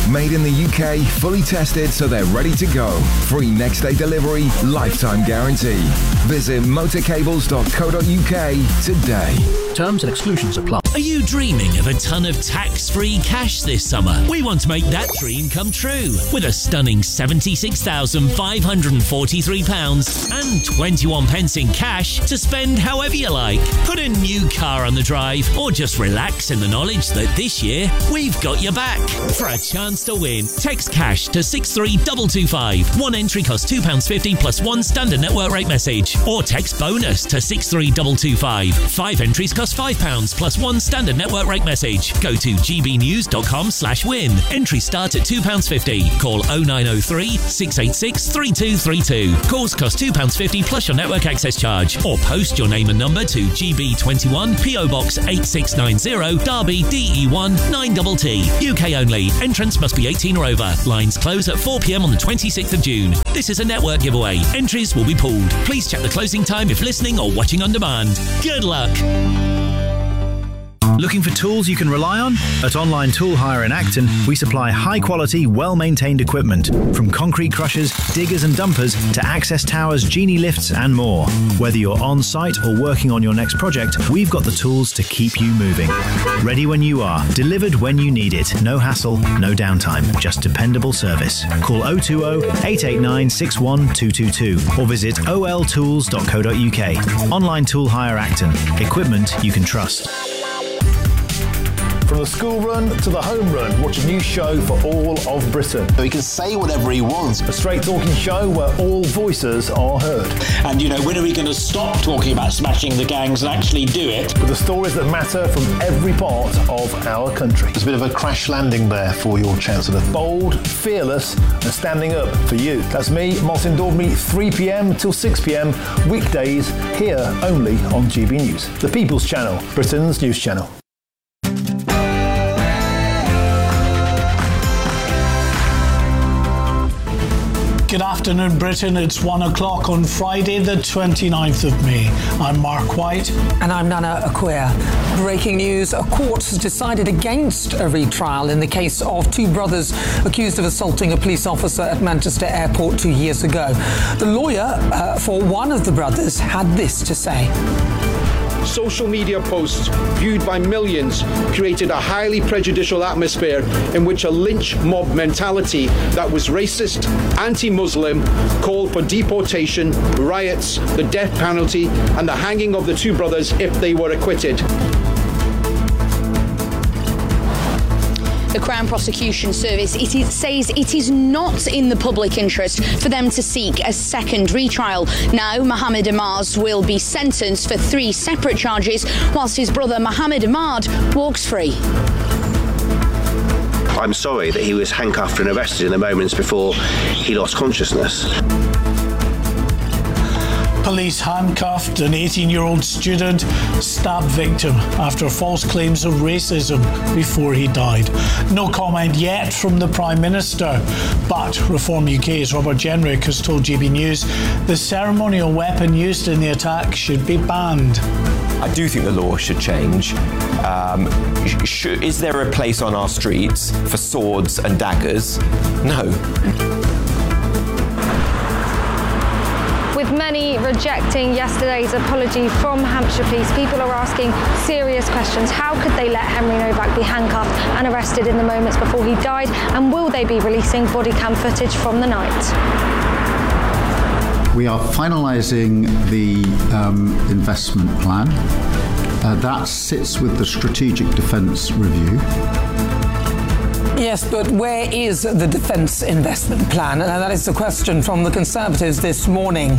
Made in the UK, fully tested so they're ready to go. Free next day delivery, lifetime guarantee. Visit motorcables.co.uk today. Terms and exclusions apply. Are you dreaming of a ton of tax-free cash this summer? We want to make that dream come true with a stunning £76,543 and 21 pence in cash to spend however you like. Put a new car on the drive or just relax in the knowledge that this year we've got your back. For a chance to win, text cash to 63225. One entry costs £2.50 plus one standard network rate message. Or text bonus to 63225. 5 entries cost £5 plus one standard network rate message. Go to gbnews.com/win. Entries start at £2.50. Call 0903 686 3232. Calls cost £2.50 plus your network access charge. Or post your name and number to GB21 PO Box 8690 Derby DE1 9TT. UK only. Entrance must be 18 or over. Lines close at 4 p.m. on the 26th of June. This is a network giveaway. Entries will be pooled. Please check the closing time if listening or watching on demand. Good luck. Looking for tools you can rely on? At Online Tool Hire in Acton, we supply high-quality, well-maintained equipment, from concrete crushers, diggers and dumpers to access towers, genie lifts and more. Whether you're on-site or working on your next project, we've got the tools to keep you moving. Ready when you are, delivered when you need it. No hassle, no downtime, just dependable service. Call 020-889-61222 or visit oltools.co.uk. Online Tool Hire Acton. Equipment you can trust. From the school run to the home run, watch a new show for all of Britain. So he can say whatever he wants. A straight-talking show where all voices are heard. And, when are we going to stop talking about smashing the gangs and actually do it? With the stories that matter from every part of our country. There's a bit of a crash landing there for your Chancellor. Bold, fearless and standing up for you. That's me, Martin Daubney, 3 p.m. till 6 p.m. weekdays here only on GB News. The People's Channel, Britain's news channel. Good afternoon, Britain. It's 1 o'clock on Friday, the 29th of May. I'm Mark White. And I'm Nana Acquia. Breaking news, a court has decided against a retrial in the case of two brothers accused of assaulting a police officer at Manchester Airport 2 years ago. The lawyer for one of the brothers had this to say. Social media posts viewed by millions created a highly prejudicial atmosphere in which a lynch mob mentality that was racist, anti-Muslim, called for deportation, riots, the death penalty and the hanging of the two brothers if they were acquitted. The Crown Prosecution Service says it is not in the public interest for them to seek a second retrial. Now, Mohammed Ahmad will be sentenced for 3 separate charges, whilst his brother Mohammed Ahmad walks free. I'm sorry that he was handcuffed and arrested in the moments before he lost consciousness. Police handcuffed an 18-year-old student, stabbed victim after false claims of racism before he died. No comment yet from the Prime Minister, but Reform UK's Robert Jenrick has told GB News the ceremonial weapon used in the attack should be banned. I do think the law should change. Is there a place on our streets for swords and daggers? No. With many rejecting yesterday's apology from Hampshire Police, people are asking serious questions. How could they let Henry Novak be handcuffed and arrested in the moments before he died? And will they be releasing body cam footage from the night? We are finalising the investment plan. That sits with the Strategic Defence Review. Yes, but where is the defence investment plan? And that is the question from the Conservatives this morning.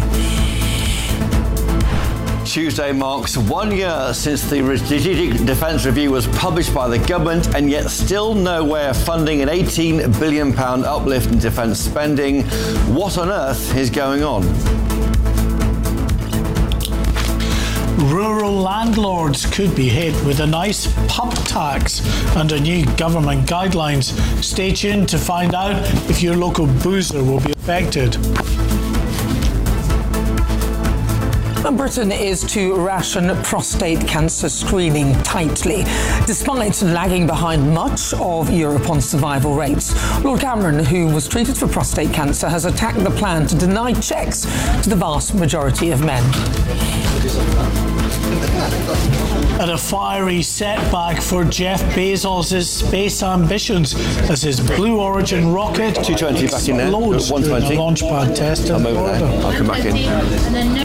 Tuesday marks 1 year since the Strategic Defence Review was published by the government, and yet still no way of funding an £18 billion uplift in defence spending. What on earth is going on? Rural landlords could be hit with a nice pub tax under new government guidelines. Stay tuned to find out if your local boozer will be affected. Britain is to ration prostate cancer screening tightly, despite lagging behind much of Europe on survival rates. Lord Cameron, who was treated for prostate cancer, has attacked the plan to deny checks to the vast majority of men. And a fiery setback for Jeff Bezos' space ambitions as his Blue Origin rocket 220 back in there. Loads 120. the launch pad test. I'm over there. I'll come back in.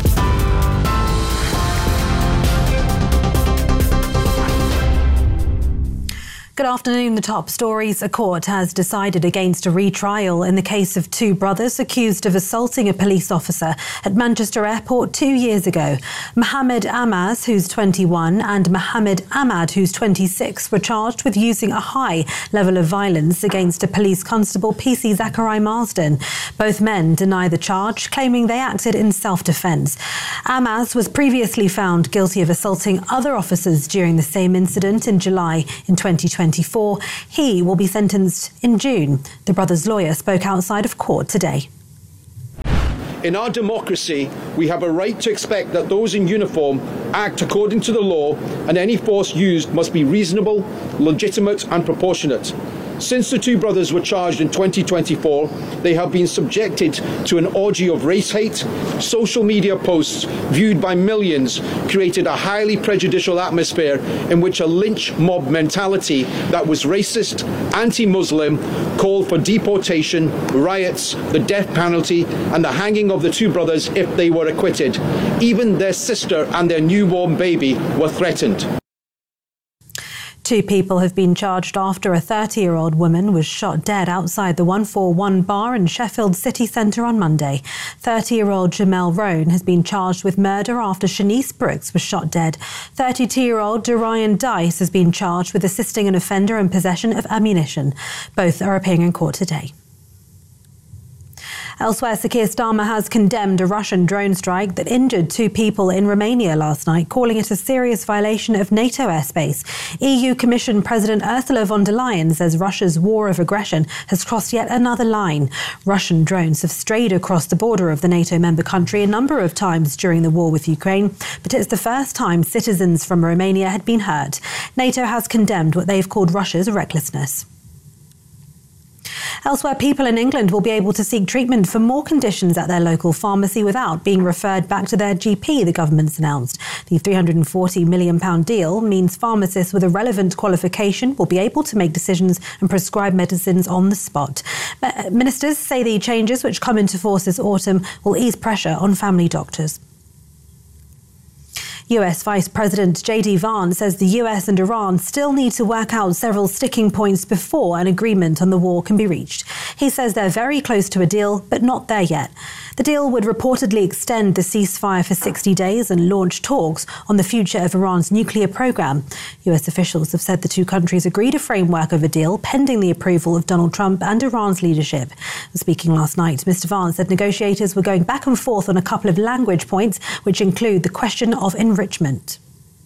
Good afternoon. The top stories. A court has decided against a retrial in the case of two brothers accused of assaulting a police officer at Manchester Airport 2 years ago. Mohammed Ammaz, who's 21, and Mohammed Ahmad, who's 26, were charged with using a high level of violence against a police constable, PC Zachary Marsden. Both men deny the charge, claiming they acted in self-defence. Ammaz was previously found guilty of assaulting other officers during the same incident in July in 2024. He will be sentenced in June. The brothers' lawyer spoke outside of court today. In our democracy, we have a right to expect that those in uniform act according to the law, and any force used must be reasonable, legitimate and proportionate. Since the two brothers were charged in 2024, they have been subjected to an orgy of race hate. Social media posts viewed by millions created a highly prejudicial atmosphere in which a lynch mob mentality that was racist, anti-Muslim, called for deportation, riots, the death penalty and the hanging of the two brothers if they were acquitted. Even their sister and their newborn baby were threatened. Two people have been charged after a 30-year-old woman was shot dead outside the 141 bar in Sheffield city centre on Monday. 30-year-old Jamel Roan has been charged with murder after Shanice Brooks was shot dead. 32-year-old Dorian Dice has been charged with assisting an offender in possession of ammunition. Both are appearing in court today. Elsewhere, Sir Keir Starmer has condemned a Russian drone strike that injured two people in Romania last night, calling it a serious violation of NATO airspace. EU Commission President Ursula von der Leyen says Russia's war of aggression has crossed yet another line. Russian drones have strayed across the border of the NATO member country a number of times during the war with Ukraine, but it's the first time citizens from Romania had been hurt. NATO has condemned what they've called Russia's recklessness. Elsewhere, people in England will be able to seek treatment for more conditions at their local pharmacy without being referred back to their GP, the government's announced. The £340 million deal means pharmacists with a relevant qualification will be able to make decisions and prescribe medicines on the spot. Ministers say the changes, which come into force this autumn, will ease pressure on family doctors. US Vice President J.D. Vance says the US and Iran still need to work out several sticking points before an agreement on the war can be reached. He says they're very close to a deal, but not there yet. The deal would reportedly extend the ceasefire for 60 days and launch talks on the future of Iran's nuclear program. US officials have said the two countries agreed a framework of a deal pending the approval of Donald Trump and Iran's leadership. Speaking last night, Mr. Vance said negotiators were going back and forth on a couple of language points, which include the question of enrichment.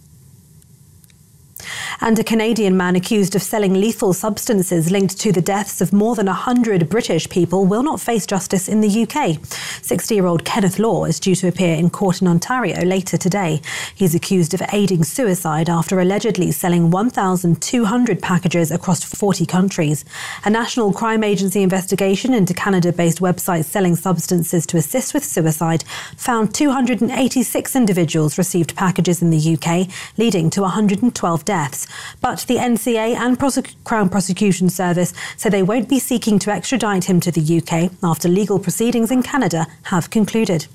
And a Canadian man accused of selling lethal substances linked to the deaths of more than 100 British people will not face justice in the UK. 60-year-old Kenneth Law is due to appear in court in Ontario later today. He's accused of aiding suicide after allegedly selling 1,200 packages across 40 countries. A National Crime Agency investigation into Canada-based websites selling substances to assist with suicide found 286 individuals received packages in the UK, leading to 112 deaths. But the NCA and Crown Prosecution Service say they won't be seeking to extradite him to the UK after legal proceedings in Canada have concluded.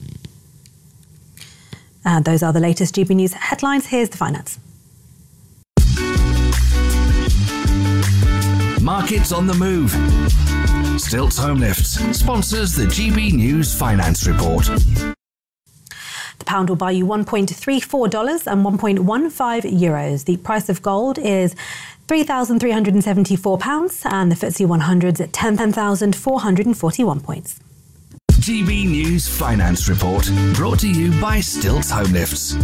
And those are the latest GB News headlines. Here's the finance. Markets on the move. Stilts Home Lifts sponsors the GB News Finance Report. The pound will buy you $1.34 and 1.15 euros. The price of gold is £3,374 and the FTSE 100's at 10,441 points. GB News Finance Report, brought to you by Stilts Home Lifts.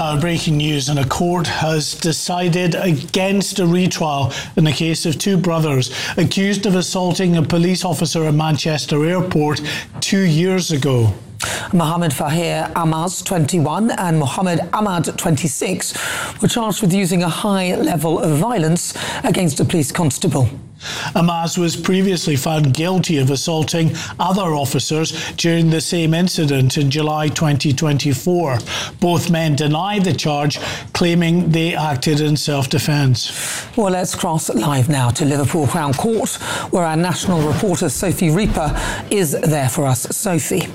Now, breaking news, and a court has decided against a retrial in the case of two brothers accused of assaulting a police officer at Manchester Airport 2 years ago. Mohammed Fahir Amaz, 21, and Mohammed Ahmad, 26, were charged with using a high level of violence against a police constable. Amaz was previously found guilty of assaulting other officers during the same incident in July 2024. Both men denied the charge, claiming they acted in self-defence. Well, let's cross live now to Liverpool Crown Court, where our national reporter Sophie Reaper is there for us. Sophie.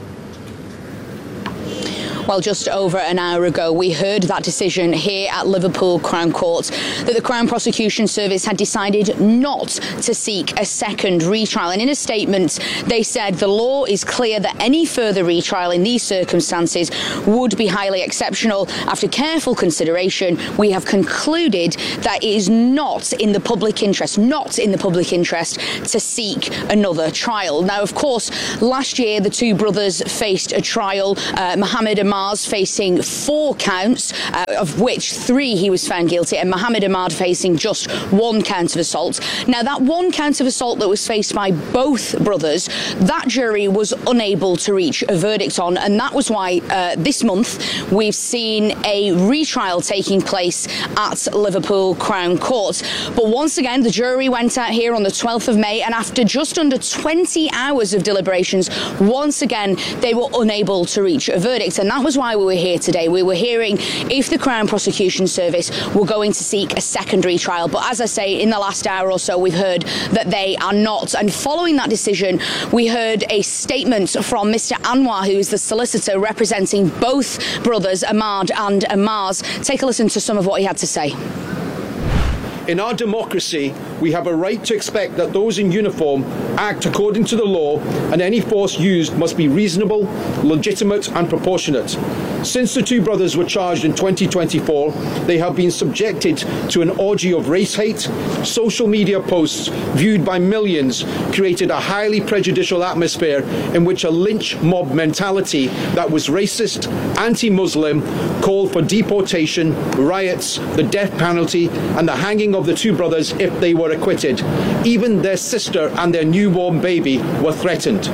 Well, just over an hour ago, we heard that decision here at Liverpool Crown Court that the Crown Prosecution Service had decided not to seek a second retrial. And in a statement, they said the law is clear that any further retrial in these circumstances would be highly exceptional. After careful consideration, we have concluded that it is not in the public interest, to seek another trial. Now, of course, last year, the two brothers faced a trial. Mohammed Ahmad facing 4 counts, of which 3 he was found guilty, and Mohammed Ahmad facing just 1 count of assault. Now, that 1 count of assault that was faced by both brothers, that jury was unable to reach a verdict on, and that was why this month we've seen a retrial taking place at Liverpool Crown Court. But once again, the jury went out here on the 12th of May, and after just under 20 hours of deliberations, once again, they were unable to reach a verdict, and that was why we were here today. We were hearing if the Crown Prosecution Service were going to seek a secondary trial. But as I say, in the last hour or so, we've heard that they are not. And following that decision, we heard a statement from Mr. Anwar, who is the solicitor representing both brothers, Ahmad and Amaz. Take a listen to some of what he had to say. In our democracy, we have a right to expect that those in uniform act according to the law, and any force used must be reasonable, legitimate and proportionate. Since the two brothers were charged in 2024, they have been subjected to an orgy of race hate. Social media posts viewed by millions created a highly prejudicial atmosphere in which a lynch mob mentality that was racist, anti-Muslim, called for deportation, riots, the death penalty and the hanging of the two brothers if they were acquitted. Even their sister and their newborn baby were threatened.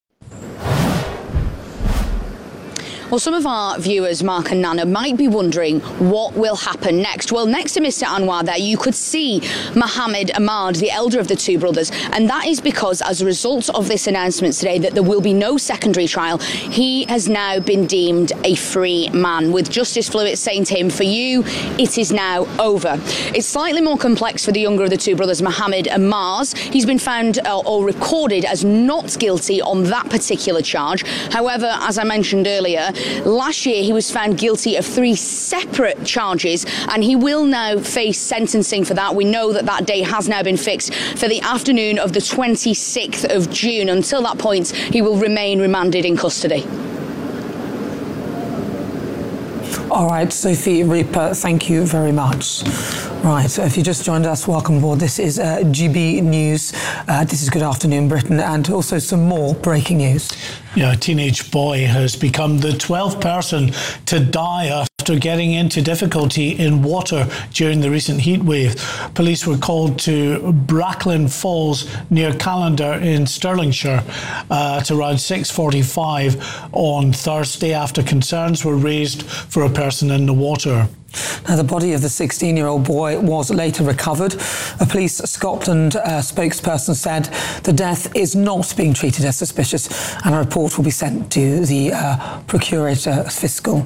Well, some of our viewers, Mark and Nana, might be wondering what will happen next. Well, next to Mr. Anwar there, you could see Mohammed Ahmad, the elder of the two brothers, and that is because as a result of this announcement today that there will be no secondary trial, he has now been deemed a free man, with Justice Flewitt saying to him, for you, it is now over. It's slightly more complex for the younger of the two brothers, Mohammed Amaz. He's been found or recorded as not guilty on that particular charge. However, as I mentioned earlier, last year he was found guilty of 3 separate charges, and he will now face sentencing for that. We know that that date has now been fixed for the afternoon of the 26th of June. Until that point, he will remain remanded in custody. All right, Sophie Reaper, thank you very much. Right, so if you just joined us, welcome aboard. This is GB News. This is Good Afternoon Britain, and also some more breaking news. Yeah, a teenage boy has become the 12th person to die after getting into difficulty in water during the recent heat wave. Police were called to Bracklin Falls near Callander in Stirlingshire at around 6:45 on Thursday after concerns were raised for a person in the water. Now, the body of the 16-year-old boy was later recovered. A Police Scotland spokesperson said the death is not being treated as suspicious, and a report will be sent to the Procurator Fiscal.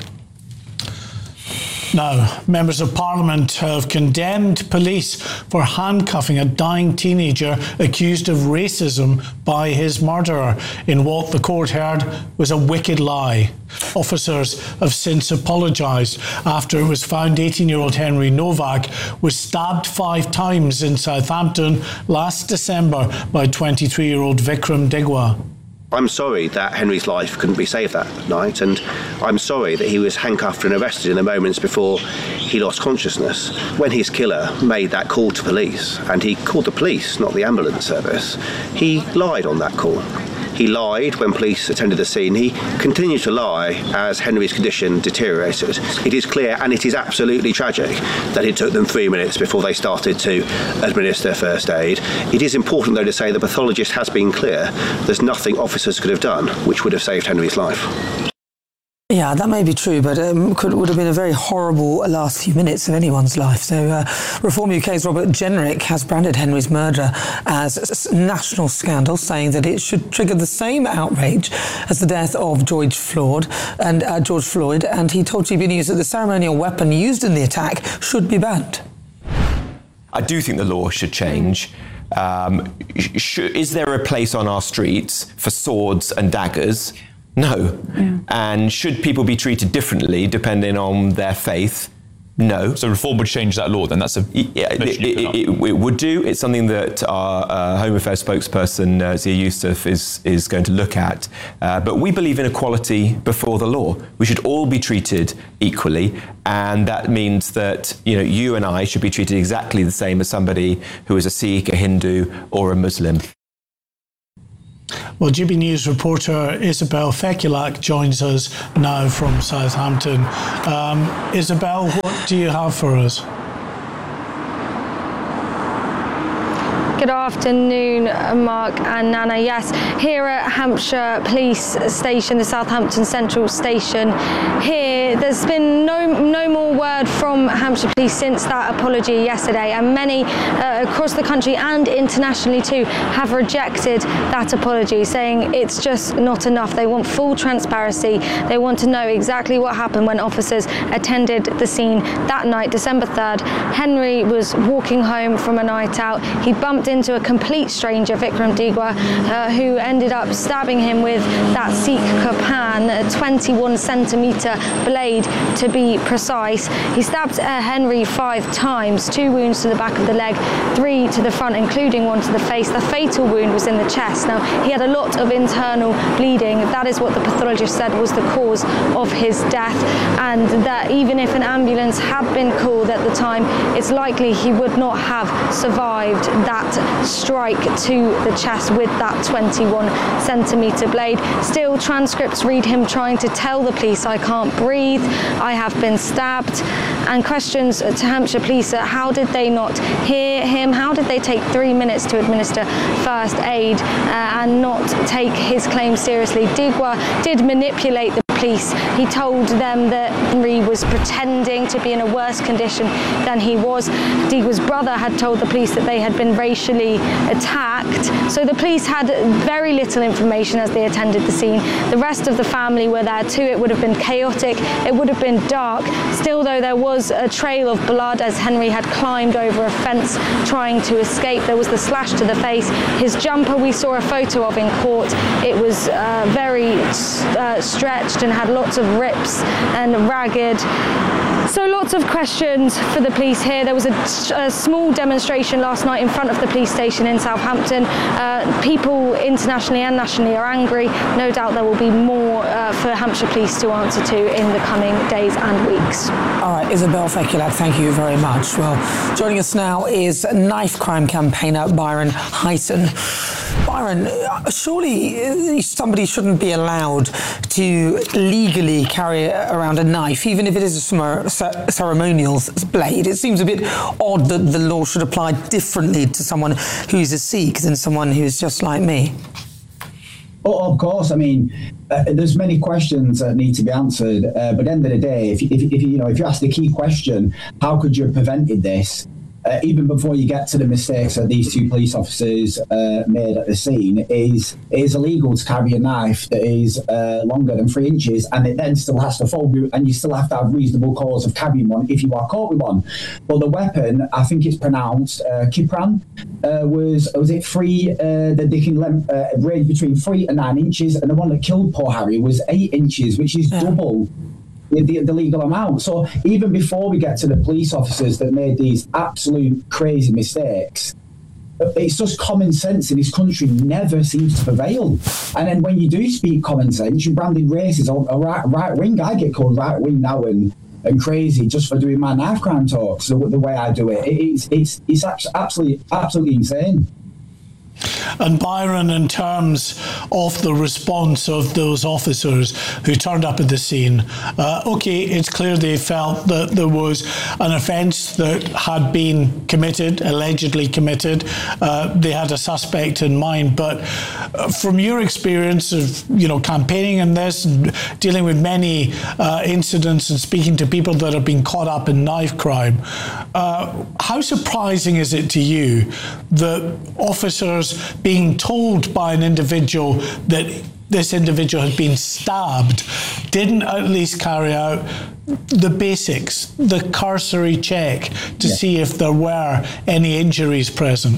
Now, members of Parliament have condemned police for handcuffing a dying teenager accused of racism by his murderer in what the court heard was a wicked lie. Officers have since apologised after it was found 18-year-old Henry Novak was stabbed 5 times in Southampton last December by 23-year-old Vikram Digwa. I'm sorry that Henry's life couldn't be saved that night, and I'm sorry that he was handcuffed and arrested in the moments before he lost consciousness. When his killer made that call to police, and he called the police, not the ambulance service, he lied on that call. He lied when police attended the scene. He continued to lie as Henry's condition deteriorated. It is clear, and it is absolutely tragic, that it took them 3 minutes before they started to administer first aid. It is important, though, to say the pathologist has been clear. There's nothing officers could have done which would have saved Henry's life. Yeah, that may be true, but would have been a very horrible last few minutes of anyone's life. So Reform UK's Robert Jenrick has branded Henry's murder as a national scandal, saying that it should trigger the same outrage as the death of George Floyd, and he told GB News that the ceremonial weapon used in the attack should be banned. I do think the law should change. Is there a place on our streets for swords and daggers? No. Yeah. And should people be treated differently depending on their faith? No. So Reform would change that law then? That's it would do. It's something that our Home Affairs spokesperson, Zia Youssef, is going to look at. But we believe in equality before the law. We should all be treated equally. And that means that, you and I should be treated exactly the same as somebody who is a Sikh, a Hindu, or a Muslim. Well, GB News reporter Isabel Fekulak joins us now from Southampton. Isabel, what do you have for us? Good afternoon, Mark and Nana. Yes, here at Hampshire Police Station, the Southampton Central Station, here there's been no more word from Hampshire Police since that apology yesterday, and many across the country and internationally too have rejected that apology, saying it's just not enough. They want full transparency. They want to know exactly what happened when officers attended the scene that night, December 3rd. Henry was walking home from a night out. He bumped into a complete stranger, Vikram Digwa, who ended up stabbing him with that Sikh Kapan, a 21-centimetre blade to be precise. He stabbed Henry 5 times, 2 wounds to the back of the leg, 3 to the front, including 1 to the face. The fatal wound was in the chest. Now, he had a lot of internal bleeding. That is what the pathologist said was the cause of his death, and that even if an ambulance had been called at the time, it's likely he would not have survived that strike to the chest with that 21-centimetre blade. Still, transcripts read him trying to tell the police, "I can't breathe, I have been stabbed," and questions to Hampshire Police, how did they not hear him? How did they take 3 minutes to administer first aid and not take his claim seriously? Digwa did manipulate the police. He told them that Henry was pretending to be in a worse condition than he was. Digwa's brother had told the police that they had been racially attacked. So the police had very little information as they attended the scene. The rest of the family were there too. It would have been chaotic. It would have been dark. Still, though, there was a trail of blood as Henry had climbed over a fence trying to escape. There was the slash to the face. His jumper we saw a photo of in court. It was very stretched and had lots of rips and ragged. So lots of questions for the police here. There was a small demonstration last night in front of the police station in Southampton. People internationally and nationally are angry. No doubt there will be more for Hampshire Police to answer to in the coming days and weeks. All right, Isabel Fekulak, thank you very much. Well, joining us now is knife crime campaigner Byron Hyson. Byron, surely somebody shouldn't be allowed to legally carry around a knife, even if it is a ceremonial blade. It seems a bit odd that the law should apply differently to someone who's a Sikh than someone who's just like me. Oh, of course. I mean, there's many questions that need to be answered. But at the end of the day, if you ask the key question, how could you have prevented this? Even before you get to the mistakes that these 2 police officers made at the scene, it is illegal to carry a knife that is longer than 3 inches, and it then still has to fall, and you still have to have reasonable cause of carrying one if you are caught with one. But the weapon, I think it's pronounced Kipran, was it 3? The Dicking length range between 3 and 9 inches, and the one that killed poor Harry was 8 inches, which is double the legal amount. So even before we get to the police officers that made these absolute crazy mistakes, it's just common sense in this country never seems to prevail. And then when you do speak common sense, you're branded racist or right wing. I get called right wing now and crazy just for doing my knife crime talks the way I do it. It's absolutely insane. And Byron, in terms of the response of those officers who turned up at the scene, okay, it's clear they felt that there was an offence that had been committed, allegedly committed. They had a suspect in mind. But from your experience of, campaigning in this and dealing with many incidents and speaking to people that have been caught up in knife crime, how surprising is it to you that officers being told by an individual that this individual had been stabbed didn't at least carry out the basics, the cursory check to see if there were any injuries present?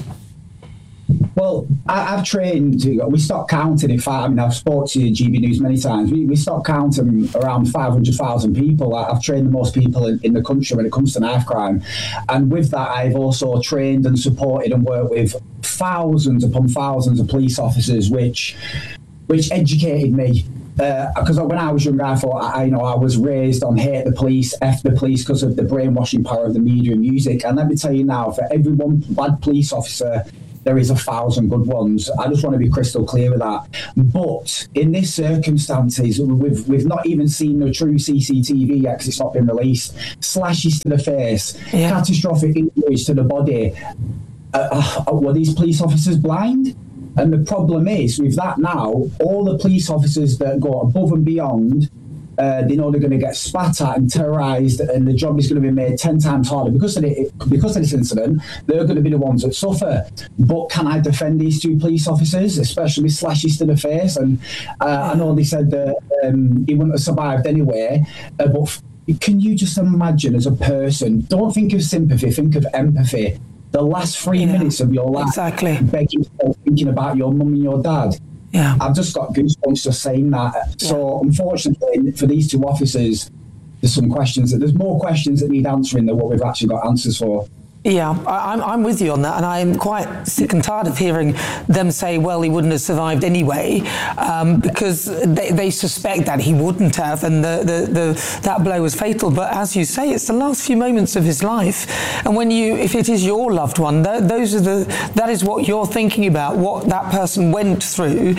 Well, I've trained, we stopped counting, in fact, I've spoken to GB News many times, we stopped counting around 500,000 people. I've trained the most people in the country when it comes to knife crime. And with that, I've also trained and supported and worked with thousands upon thousands of police officers, which educated me. Because when I was younger, I thought, I was raised on hate the police, F the police, because of the brainwashing power of the media and music. And let me tell you now, for every one bad police officer, there is 1,000 good ones. I just want to be crystal clear with that. But in this circumstances, we've not even seen the true CCTV yet because it's not been released. Slashes to the face, catastrophic injuries to the body. Were these police officers blind? And the problem is, with that now, all the police officers that go above and beyond, they know they're going to get spat at and terrorised, and the job is going to be made 10 times harder because of this incident. They're going to be the ones that suffer. But can I defend these two police officers, especially with slashes to the face? And I know they said that he wouldn't have survived anyway, but can you just imagine as a person, don't think of sympathy, think of empathy. The last 3 minutes of your life, begging, thinking about your mum and your dad. Yeah, I've just got goosebumps just saying that. So unfortunately, for these two officers, there's more questions that need answering than what we've actually got answers for. Yeah, I'm with you on that, and I'm quite sick and tired of hearing them say, well, he wouldn't have survived anyway, because they suspect that he wouldn't have, and that blow was fatal. But as you say, it's the last few moments of his life, and if it is your loved one, that is what you're thinking about, what that person went through,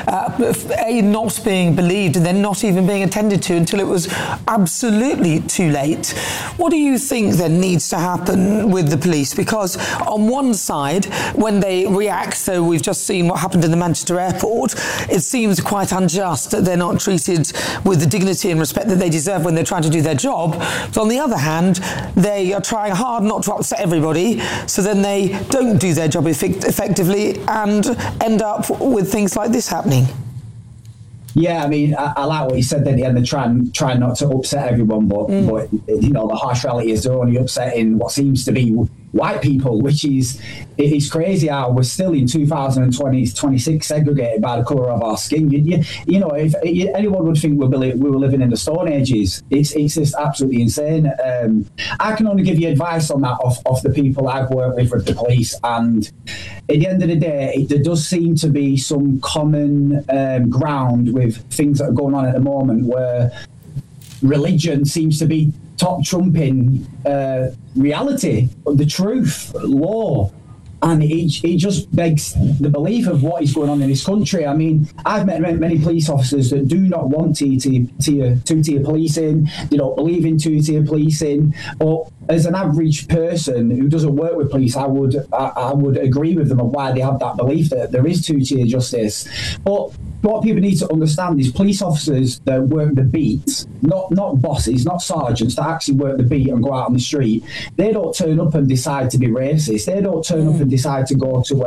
not being believed, and then not even being attended to until it was absolutely too late. What do you think then needs to happen with the police? Because on one side, when they react, so we've just seen what happened in the Manchester airport, it seems quite unjust that they're not treated with the dignity and respect that they deserve when they're trying to do their job. But on the other hand, they are trying hard not to upset everybody, so then they don't do their job effectively and end up with things like this happening. Yeah, I mean, I like what you said at the end of trying not to upset everyone, but the harsh reality is they're only upsetting what seems to be white people, which is crazy how we're still in 2026 segregated by the colour of our skin. If anyone would think we were living in the Stone Ages, it's just absolutely insane. I can only give you advice on that off the people I've worked with the police, and at the end of the day, there does seem to be some common ground with things that are going on at the moment where religion seems to be top trumping reality, the truth, law. And it just begs the belief of what is going on in this country. I mean, I've met many police officers that do not want two-tier policing. They don't believe in two-tier policing. But as an average person who doesn't work with police, I would agree with them on why they have that belief that there is two-tier justice. But what people need to understand is police officers that work the beat, not bosses, not sergeants, that actually work the beat and go out on the street. They don't turn up and decide to be racist. They don't turn up and decide to go to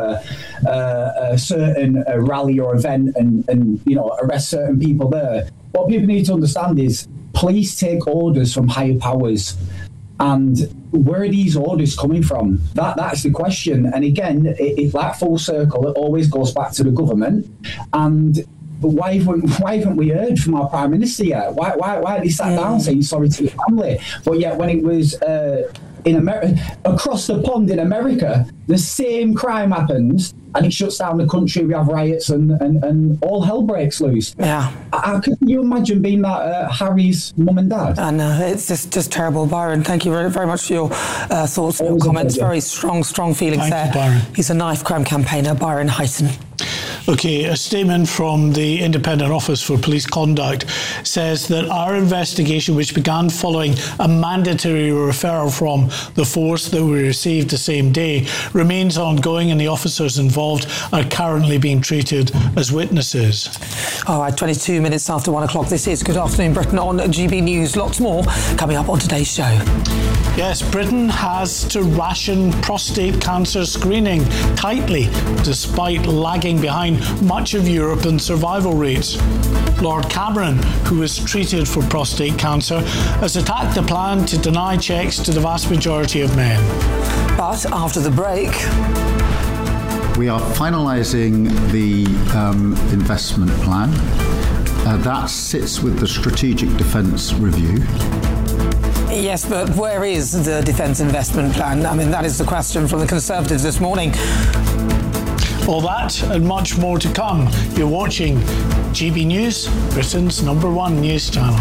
a certain rally or event and arrest certain people there. What people need to understand is police take orders from higher powers. And where are these orders coming from? That's the question. And again, it's like full circle. It always goes back to the government. And why haven't we heard from our Prime Minister yet? Why they sat down saying sorry to the family? But yet when it was in America, across the pond in America, the same crime happens and it shuts down the country. We have riots and all hell breaks loose. Yeah. Could you imagine being that Harry's mum and dad? I know, it's just terrible. Byron, thank you very, very much for your thoughts and your comments. Very strong feelings there. Byron. He's a knife crime campaigner, Byron Hyson. Okay, a statement from the Independent Office for Police Conduct says that our investigation, which began following a mandatory referral from the force that we received the same day, remains ongoing and the officers involved are currently being treated as witnesses. All right, 22 minutes after 1 o'clock. This is Good Afternoon Britain on GB News. Lots more coming up on today's show. Yes, Britain has to ration prostate cancer screening tightly, despite lagging behind much of Europe in survival rates. Lord Cameron, who is treated for prostate cancer, has attacked the plan to deny checks to the vast majority of men. But after the break, we are finalising the investment plan. That sits with the Strategic Defence Review. Yes, but where is the defence investment plan? I mean, that is the question from the Conservatives this morning. All that and much more to come. You're watching GB News, Britain's #1 news channel.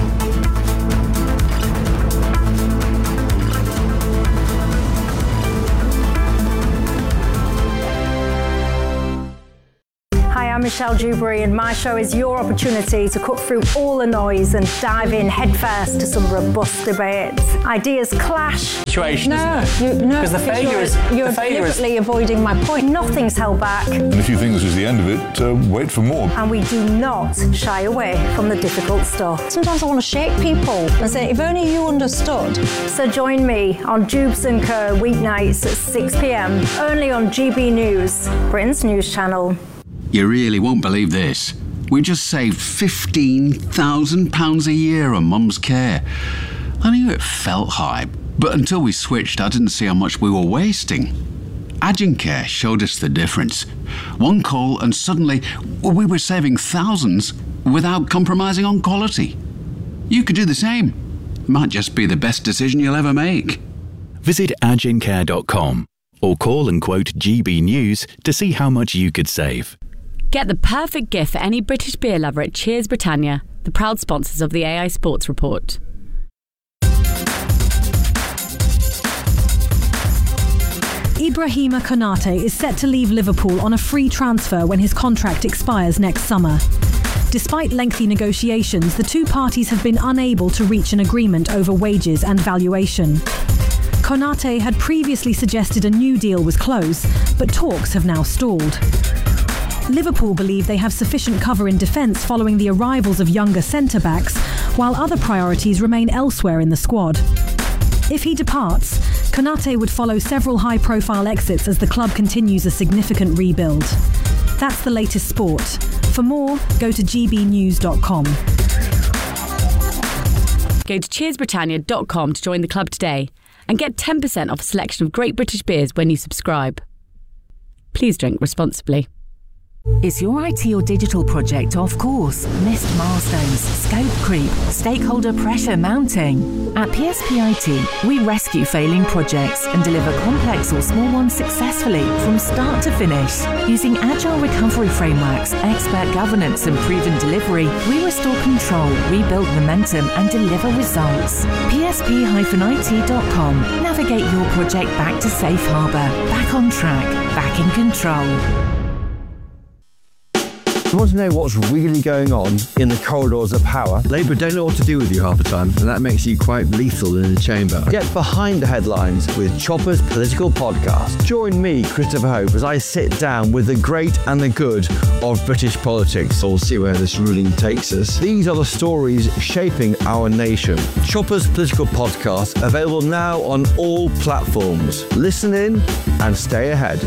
Hi, I'm Michelle Dewberry, and my show is your opportunity to cut through all the noise and dive in headfirst to some robust debates. Ideas clash. Situation, no, because the failure is you're deliberately avoiding my point. Nothing's held back. And if you think this is the end of it, wait for more. And we do not shy away from the difficult stuff. Sometimes I want to shake people and say, if only you understood. So join me on Jubes & Co. weeknights at 6 p.m. only on GB News, Britain's news channel. You really won't believe this. We just saved £15,000 a year on Mum's care. I knew it felt high, but until we switched, I didn't see how much we were wasting. Agencare showed us the difference. One call and suddenly we were saving thousands without compromising on quality. You could do the same. Might just be the best decision you'll ever make. Visit agencare.com or call and quote GB News to see how much you could save. Get the perfect gift for any British beer lover at Cheers Britannia, the proud sponsors of the AI Sports Report. Ibrahima Konate is set to leave Liverpool on a free transfer when his contract expires next summer. Despite lengthy negotiations, the two parties have been unable to reach an agreement over wages and valuation. Konate had previously suggested a new deal was close, but talks have now stalled. Liverpool believe they have sufficient cover in defence following the arrivals of younger centre-backs, while other priorities remain elsewhere in the squad. If he departs, Konate would follow several high-profile exits as the club continues a significant rebuild. That's the latest sport. For more, go to gbnews.com. Go to cheersbritannia.com to join the club today and get 10% off a selection of great British beers when you subscribe. Please drink responsibly. Is your IT or digital project off course? Missed milestones, scope creep, stakeholder pressure mounting? At PSP IT, we rescue failing projects and deliver complex or small ones successfully from start to finish. Using agile recovery frameworks, expert governance and proven delivery, we restore control, rebuild momentum and deliver results. PSP-IT.com. Navigate your project back to safe harbour, back on track, back in control. You want to know what's really going on in the corridors of power? Labour don't know what to do with you half the time, and that makes you quite lethal in the chamber. Get behind the headlines with Chopper's Political Podcast. Join me, Christopher Hope, as I sit down with the great and the good of British politics. We'll see where this ruling takes us. These are the stories shaping our nation. Chopper's Political Podcast, available now on all platforms. Listen in and stay ahead.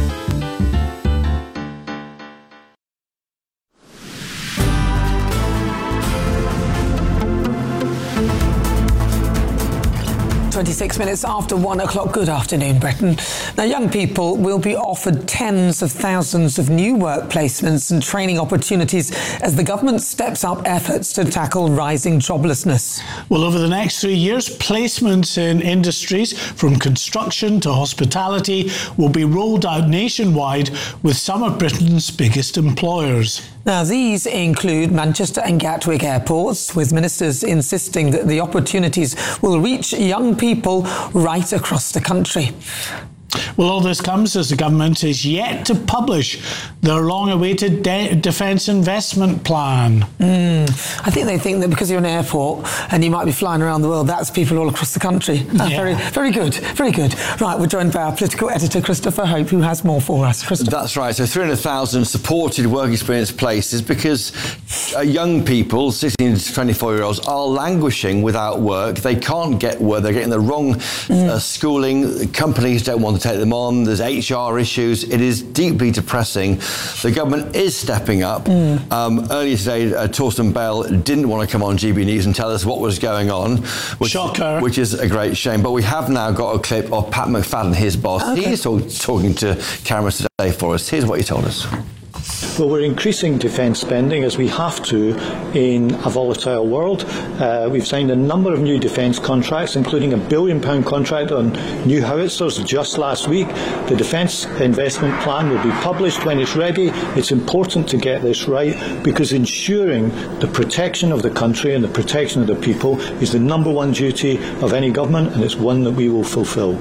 26 minutes after 1 o'clock. Good afternoon, Britain. Now, young people will be offered tens of thousands of new work placements and training opportunities as the government steps up efforts to tackle rising joblessness. Well, over the next 3 years, placements in industries from construction to hospitality will be rolled out nationwide with some of Britain's biggest employers. Now, these include Manchester and Gatwick airports, with ministers insisting that the opportunities will reach young people right across the country. Well, all this comes as the government is yet to publish their long-awaited defence investment plan. I think they think that because you're an airport and you might be flying around the world, that's people all across the country. Very, very good, very good. Right, we're joined by our political editor, Christopher Hope, who has more for us. That's right. So 300,000 supported work experience places because young people, 16 to 24-year-olds, are languishing without work. They can't get work. They're getting the wrong schooling. Companies don't want to take them on. There's HR issues. It is deeply depressing. The government is stepping up. Earlier today, Torsten Bale didn't want to come on GB News and tell us what was going on, which is a great shame. But we have now got a clip of Pat McFadden, his boss. Okay. He's talking to cameras today for us. Here's what he told us. Well, we're increasing defence spending as we have to in a volatile world. We've signed a number of new defence contracts, including £1 billion contract on new howitzers just last week. The Defence Investment Plan will be published when it's ready. It's important to get this right because ensuring the protection of the country and the protection of the people is the number one duty of any government, and it's one that we will fulfil.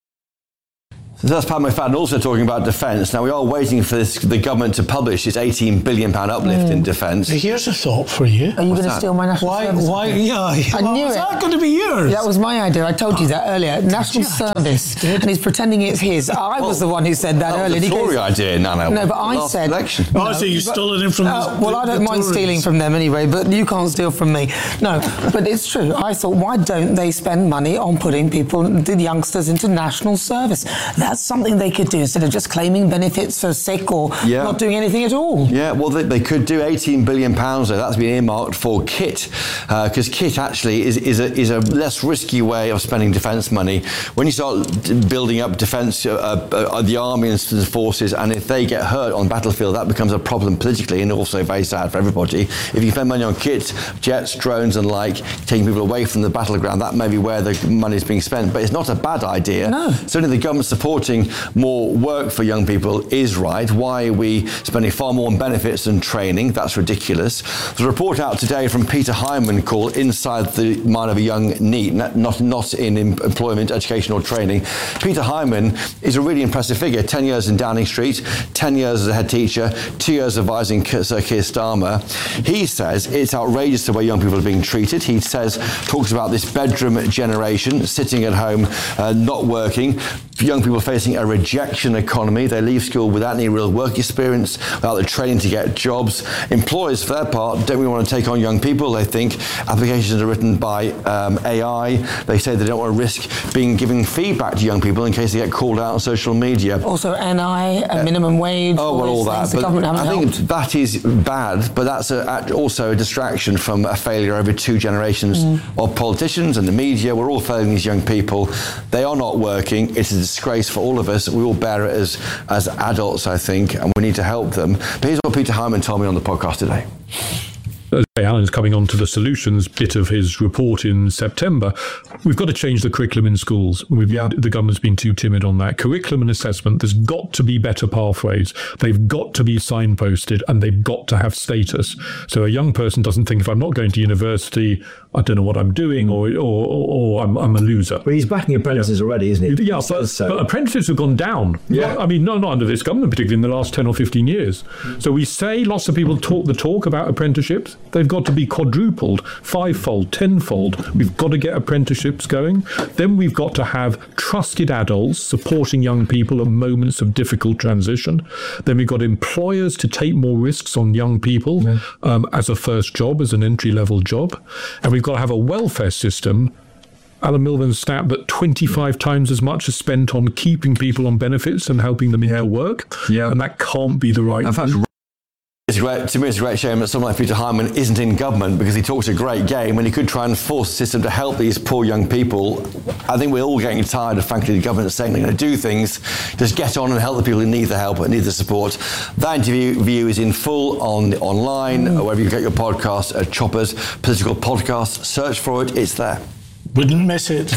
So that's Pat McFadden also talking about defence. Now, we are waiting for the government to publish its £18 billion uplift in defence. Here's a thought for you. Are you going to steal my national service? Why? Yeah, I knew was it. that going to be yours? That was my idea. I told you that earlier. National service. And he's pretending it's his. I was the one who said that earlier. That was a Tory idea, Nana. No, but I said... Election. No, so you stole it from well, I don't mind stealing from them anyway, but you can't steal from me. No, but it's true. I thought, why don't they spend money on putting the youngsters into national service? That's something they could do instead of just claiming benefits for sick or not doing anything at all. Yeah, well, they could do £18 billion, though. That's been earmarked for KIT, because KIT actually is a less risky way of spending defence money. When you start building up defence, the army and the forces, and if they get hurt on battlefield, that becomes a problem politically and also very sad for everybody. If you spend money on KIT, jets, drones and taking people away from the battleground, that may be where the money is being spent. But it's not a bad idea. No. Certainly the government supporting more work for young people is right. Why are we spending far more on benefits than training? That's ridiculous. There's a report out today from Peter Hyman called Inside the Mind of a Young NEET, not in employment, education or training. Peter Hyman is a really impressive figure. 10 years in Downing Street, 10 years as a head teacher, 2 years advising Sir Keir Starmer. He says it's outrageous the way young people are being treated. He talks about this bedroom generation, sitting at home, not working, young people facing a rejection economy. They leave school without any real work experience, without the training to get jobs. Employers, for their part, don't really want to take on young people. They think applications are written by AI. They say they don't want to risk giving feedback to young people in case they get called out on social media. Also NI, a minimum wage. Oh, well, all that. But I think that is bad, but that's also a distraction from a failure over 2 generations of politicians and the media. We're all failing these young people. They are not working. It's a disgrace for all of us. We all bear it as adults, I think, and we need to help them. But here's what Peter Hyman told me on the podcast today. Alan's coming on to the solutions bit of his report in September. We've got to change the curriculum in schools. The government's been too timid on that. Curriculum and assessment, there's got to be better pathways. They've got to be signposted and they've got to have status. So a young person doesn't think, if I'm not going to university, I don't know what I'm doing, or I'm a loser. But he's backing apprentices already, isn't he? Yeah, but apprentices have gone down. Yeah. I mean, not under this government, particularly in the last 10 or 15 years. So we say lots of people talk the talk about apprenticeships. They've got to be quadrupled, 5-fold, 10-fold. We've got to get apprenticeships going. Then we've got to have trusted adults supporting young people at moments of difficult transition. Then we've got employers to take more risks on young people as a first job, as an entry-level job. And we've got to have a welfare system. Alan Milvan's stat that 25 times as much is spent on keeping people on benefits and helping them into work. Yeah. And that can't be the right... To me, it's a great shame that someone like Peter Hyman isn't in government, because he talks a great game and he could try and force the system to help these poor young people. I think we're all getting tired of, frankly, the government saying they're going to do things. Just get on and help the people who need the help and need the support. That interview is in full online, wherever you get your podcast, at Choppers Political Podcast. Search for it, it's there. Wouldn't miss it.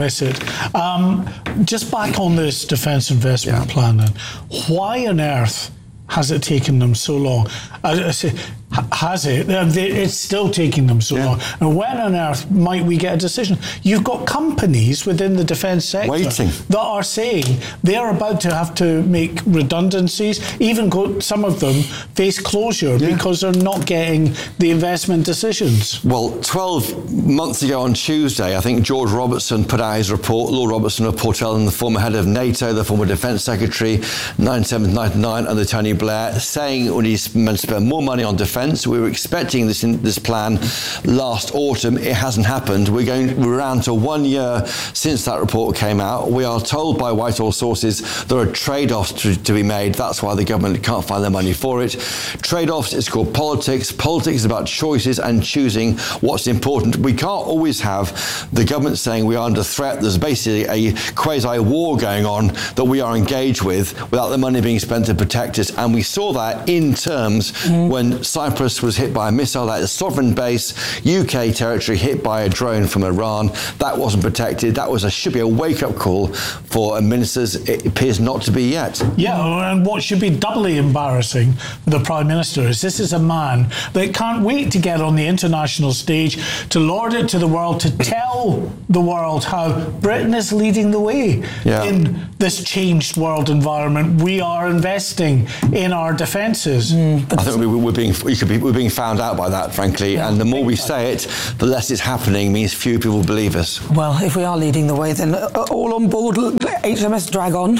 Just back on this defence investment plan then. Why on earth has it taken them so long? I say, has it? It's still taking them so long. And when on earth might we get a decision? You've got companies within the defence sector that are saying they're about to have to make redundancies, even some of them face closure because they're not getting the investment decisions. Well, 12 months ago on Tuesday, I think George Robertson put out his report, Lord Robertson of Portellen, the former head of NATO, the former Defence Secretary, 97-99 under Tony Blair, saying we need to spend more money on defence. We were expecting this plan last autumn. It hasn't happened. We're around to 1 year since that report came out. We are told by Whitehall sources there are trade-offs to be made. That's why the government can't find the money for it. Trade-offs, it's called politics. Politics is about choices and choosing what's important. We can't always have the government saying we are under threat. There's basically a quasi-war going on that we are engaged with without the money being spent to protect us. And we saw that in terms when Cyprus was hit by a missile, like a sovereign base, UK territory hit by a drone from Iran. That wasn't protected. That should be a wake-up call for ministers. It appears not to be yet. Yeah, and what should be doubly embarrassing for the Prime Minister is this is a man that can't wait to get on the international stage, to lord it to the world, to tell the world how Britain is leading the way in this changed world environment. We are investing in our defences. I think we're being found out by that, frankly, and the more we say it, the less it's happening, means few people believe us. Well, if we are leading the way, then all on board HMS Dragon.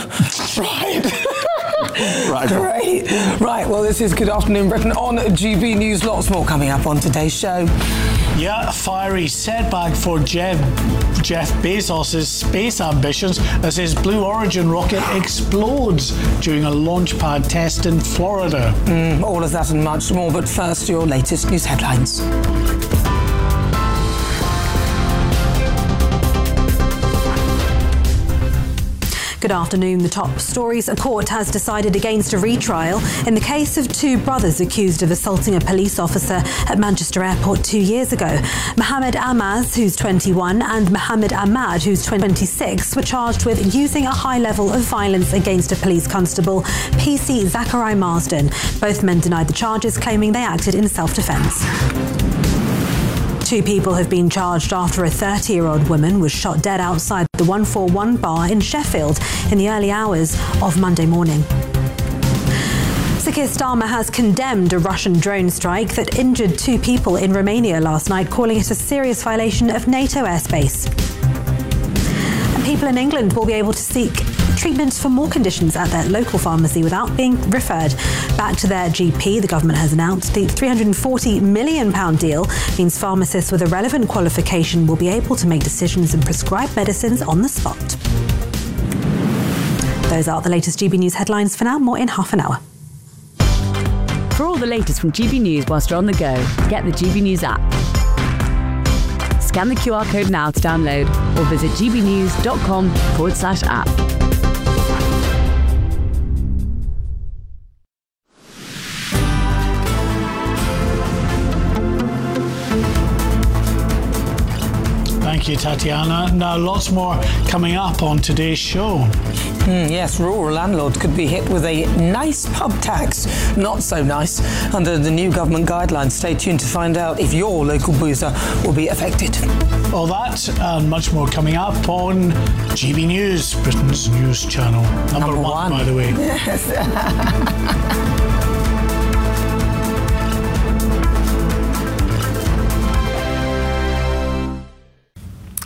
Right. Great. Right, well, this is Good Afternoon Britain on GB News. Lots more coming up on today's show. Yeah, a fiery setback for Jeff Bezos' space ambitions as his Blue Origin rocket explodes during a launch pad test in Florida. All of that and much more, but first, your latest news headlines. Good afternoon. The top stories. A court has decided against a retrial in the case of two brothers accused of assaulting a police officer at Manchester Airport 2 years ago. Mohammed Amaz, who's 21, and Mohammed Ahmad, who's 26, were charged with using a high level of violence against a police constable, PC Zachary Marsden. Both men denied the charges, claiming they acted in self-defence. Two people have been charged after a 30-year-old woman was shot dead outside the 141 bar in Sheffield in the early hours of Monday morning. Sir Keir Starmer has condemned a Russian drone strike that injured two people in Romania last night, calling it a serious violation of NATO airspace. And people in England will be able to seek treatment for more conditions at their local pharmacy without being referred back to their GP. The government has announced the £340 million deal means pharmacists with a relevant qualification will be able to make decisions and prescribe medicines on the spot. Those are the latest GB News headlines for now. More in half an hour. For all the latest from GB News whilst you're on the go, get the GB News app. Scan the QR code now to download or visit gbnews.com/app. Thank you, Tatiana. Now, lots more coming up on today's show. Yes, rural landlords could be hit with a nice pub tax. Not so nice under the new government guidelines. Stay tuned to find out if your local boozer will be affected. All that and much more coming up on GB News, Britain's news channel. Number one, by the way. Yes.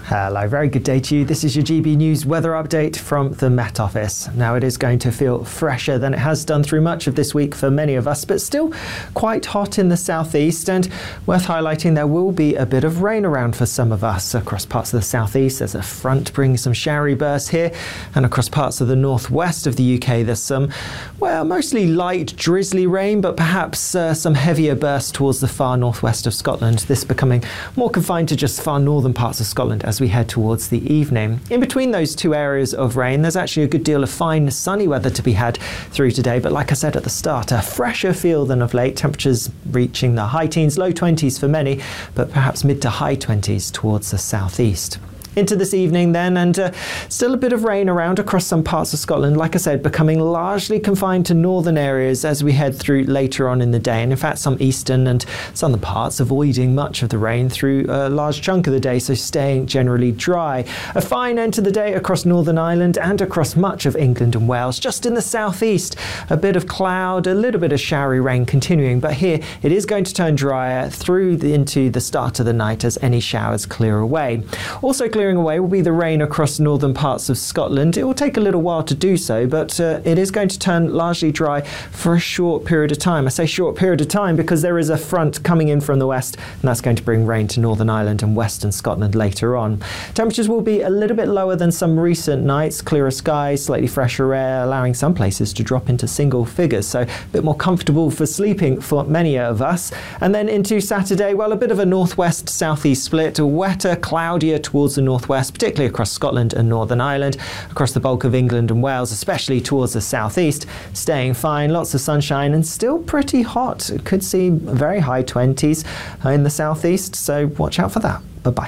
Hello, very good day to you. This is your GB News weather update from the Met Office. Now, it is going to feel fresher than it has done through much of this week for many of us, but still quite hot in the southeast, and worth highlighting there will be a bit of rain around for some of us. Across parts of the southeast, there's a front bringing some showery bursts here, and across parts of the northwest of the UK, there's some, well, mostly light drizzly rain, but perhaps some heavier bursts towards the far northwest of Scotland, this becoming more confined to just far northern parts of Scotland as we head towards the evening. In between those two areas of rain, there's actually a good deal of fine sunny weather to be had through today, but like I said at the start, a fresher feel than of late, temperatures reaching the high teens, low 20s for many, but perhaps mid to high 20s towards the southeast. Into this evening then, and still a bit of rain around across some parts of Scotland, like I said, becoming largely confined to northern areas as we head through later on in the day, and in fact some eastern and southern parts avoiding much of the rain through a large chunk of the day, so staying generally dry. A fine end to the day across Northern Ireland and across much of England and Wales. Just in the southeast, a bit of cloud, a little bit of showery rain continuing, but here it is going to turn drier into the start of the night as any showers clear away. Also clearing away will be the rain across northern parts of Scotland. It will take a little while to do so, but it is going to turn largely dry for a short period of time. I say short period of time because there is a front coming in from the west, and that's going to bring rain to Northern Ireland and western Scotland later on. Temperatures will be a little bit lower than some recent nights, clearer skies, slightly fresher air, allowing some places to drop into single figures, so a bit more comfortable for sleeping for many of us. And then into Saturday, well, a bit of a northwest southeast split, wetter, cloudier towards the northwest, particularly across Scotland and Northern Ireland, across the bulk of England and Wales, especially towards the southeast, staying fine, lots of sunshine and still pretty hot. Could see very high 20s in the southeast, so watch out for that. Bye-bye.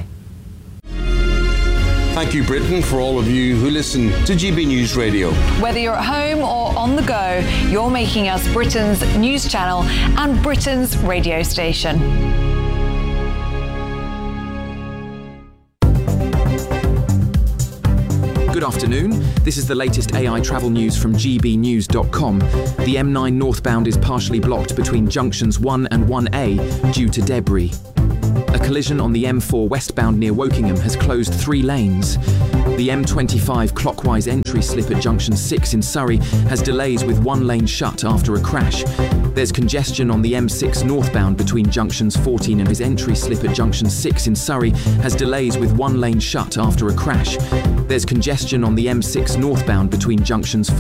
Thank you, Britain, for all of you who listen to GB News Radio. Whether you're at home or on the go, you're making us Britain's news channel and Britain's radio station. Good afternoon. This is the latest AI travel news from gbnews.com. The M9 northbound is partially blocked between junctions 1 and 1A due to debris. A collision on the M4 westbound near Wokingham has closed 3 lanes. The M25 clockwise entry slip at junction 6 in Surrey has delays with 1 lane shut after a crash. There's congestion on the M6 northbound between junctions 14 and his entry slip at junction 6 in Surrey has delays with 1 lane shut after a crash. There's congestion on the M6 northbound between junctions